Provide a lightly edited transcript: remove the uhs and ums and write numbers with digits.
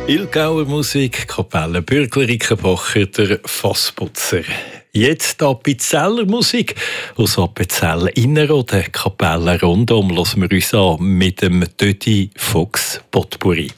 Ilgauer Musik, Kapelle Bürgler-Rickenbacher, der Fassputzer. Jetzt Appenzeller Musik aus Appenzell Innerrhoden, Kapelle Rondum, hören wir uns an mit dem Dödi Fuchs Potpourri.